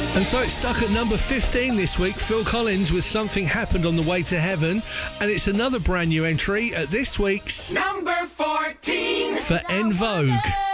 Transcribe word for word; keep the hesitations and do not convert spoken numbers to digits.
And so it's stuck at number fifteen this week. Phil Collins with Something Happened on the Way to Heaven. And it's another brand new entry at this week's number fourteen for En Vogue.